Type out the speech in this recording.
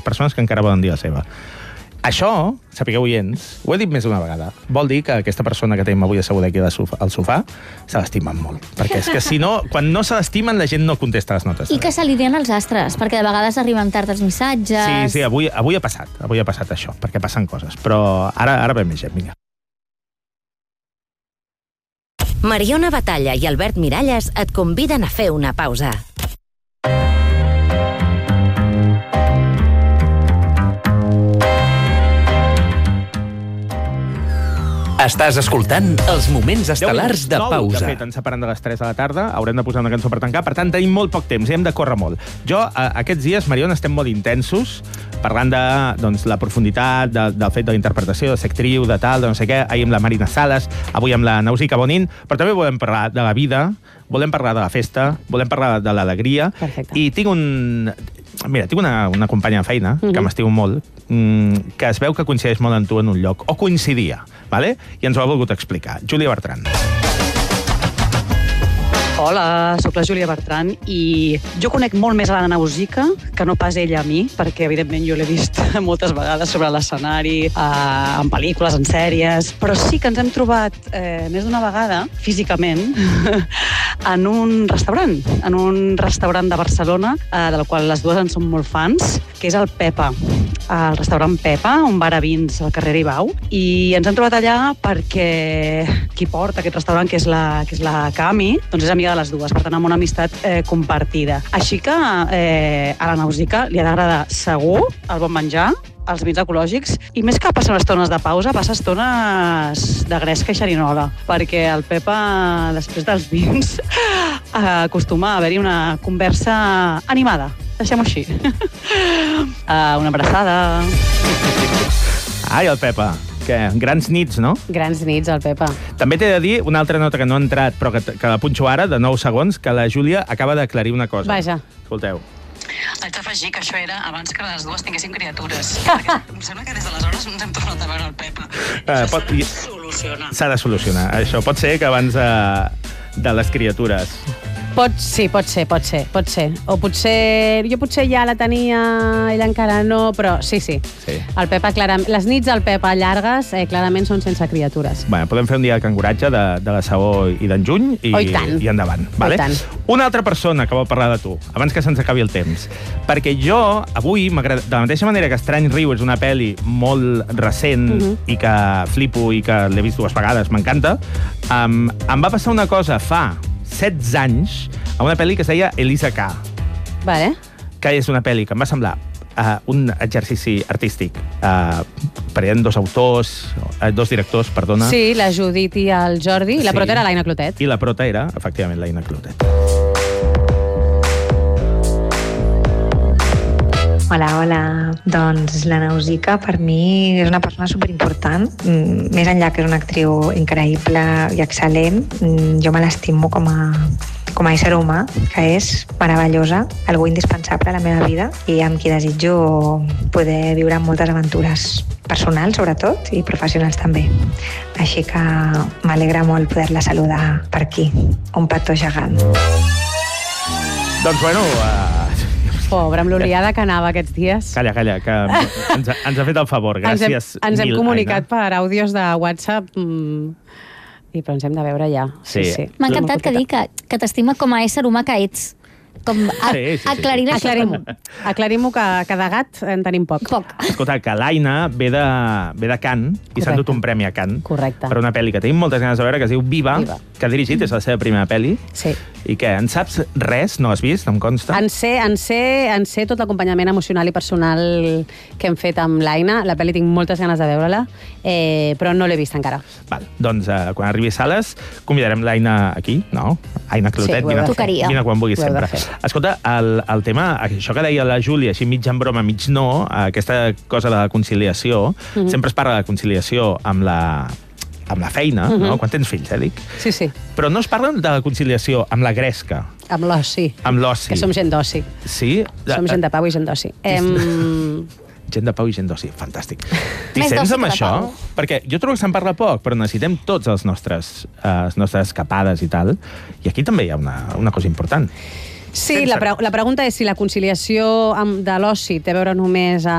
persones que encara volen dir la seva. Això, sapigueu, oients, ho he dit més d'una vegada, vol dir que aquesta persona que tenim avui asseguda aquí al sofà se l'estimen molt. Perquè és que, si no, quan no se l'estimen, la gent no contesta les notes. I que se li diuen els astres, perquè de vegades arriben tard els missatges... Sí, avui ha passat això, perquè passen coses. Però ara ve més gent, vinga. Mariona Batalla i Albert Miralles et conviden a fer una pausa. Estàs escoltant els moments estel·lars de pausa. De fet, ens separem de les 3 de la tarda, haurem de posar una cançó per tancar, per tant, tenim molt poc temps i hem de córrer molt. Jo, aquests dies, Mariona, estem molt intensos, parlant de la profunditat, del fet de la interpretació, de ser actriu, de tal, de no sé què, ahir amb la Marina Sales, avui amb la Nausica Bonin, però també volem parlar de la vida, volem parlar de la festa, volem parlar de l'alegria. Perfecte. I tinc una companya de feina, que m'estimo molt, que es veu que coincideix molt amb tu en un lloc, o coincidia, vale? I ens ho ha volgut explicar. Júlia Bertran. Hola, sóc la Júlia Bertran i jo conec molt més a la Nausica que no pas ella a mi, perquè evidentment jo l'he vist moltes vegades sobre l'escenari, en pel·lícules, en sèries, però sí que ens hem trobat més d'una vegada, físicament, en un restaurant de Barcelona, del qual les dues en som molt fans, que és el Pepa, el restaurant Pepa, un bar a vins al carrer Ibau, i ens hem trobat allà perquè qui porta aquest restaurant, que és la Cami, doncs és amiga de les dues, per tant, amb una amistat compartida. Així que a la Nausica li ha d'agradar segur el bon menjar, els vins ecològics, i més que passar estones de pausa, passa estones de gresca i xerinola, perquè el Pepa, després dels vins, acostuma a haver-hi una conversa animada. Deixem-ho així. Una abraçada. Ai, el Pepa. Grans nits, no? Grans nits, el Pepa. També t'he de dir una altra nota que no ha entrat, però que la punxo ara, de 9 segons, que la Júlia acaba d'aclarir una cosa. Vaja. Escolteu. Haig d'afegir que això era abans que les dues tinguessin criatures. Perquè em sembla que des d'aleshores ens hem tornat a veure el Pepa. Això s'ha de solucionar. S'ha de solucionar. Això pot ser que abans de les criatures. Pot ser. O potser ja la tenia, ella encara no, però sí. El Pepa, clarament, les nits del Pepa llargues, clarament són sense criatures. Bueno, podem fer un dia de canguratge de la Saó i d'en Juny i endavant. Vale? Una altra persona que vol parlar de tu, abans que se'ns acabi el temps. Perquè jo, avui, de la mateixa manera que Estrany Riu és una pel·li molt recent i que flipo i que l'he vist 2 vegades, m'encanta, em va passar una cosa fa 16 anys a una pel·li que es deia Elisa K. Vale. Que és una pel·li que em va semblar un exercici artístic. Hi ha 2 directors, perdona. Sí, la Judit i el Jordi, i la prota era l'Aina Clotet. I la prota era, efectivament, l'Aina Clotet. Hola. Doncs la Nausica per mi és una persona superimportant. Més enllà que és una actriu increïble i excel·lent, jo me l'estimo com a ésser humà, que és meravellosa, algú indispensable a la meva vida i amb qui desitjo poder viure moltes aventures personals, sobretot, i professionals també. Així que m'alegra molt poder-la saludar per aquí. Un petó gegant. Doncs bueno... Pobre, amb l'oliada que anava aquests dies. Calla, que ens ha fet el favor. Gràcies mil, Ens hem comunicat Aina. per àudios de WhatsApp però ens hem de veure ja. Sí. M'ha encantat que digui que t'estima com a ésser humà que ets. Aclarir això. Aclarim-ho que de gat en tenim poc. Escolta, que l'Aina ve de Cannes i s'ha endut un premi a Cannes per una pel·li que tenim moltes ganes de veure, que es diu Viva, que ha dirigit, és la seva primera pel·li. Sí. I què, en saps res? No has vist? Em consta? En sé tot l'acompanyament emocional i personal que hem fet amb l'Aina. La pel·li tinc moltes ganes de veure-la, però no l'he vist encara. Val, doncs quan arribi a sales convidarem l'Aina aquí, no? Aina Clotet, vine quan vulguis sempre. Escolta, el tema, això que deia la Júlia, així mig en broma, mig no, aquesta cosa de la conciliació, sempre es parla de conciliació amb la feina, no? Quan tens fills, dic? Sí. Però no es parla de la conciliació amb la gresca. Amb l'oci. Amb l'oci. Que som gent d'oci. Sí? Som gent de pau i gent d'oci. Gent de pau i gent d'oci, fantàstic. T'hi sents amb això? Perquè jo trobo que se'n parla poc, però necessitem tots les nostres escapades i tal. I aquí també hi ha una cosa important. Sí, la pregunta és si la conciliació de l'oci té a veure només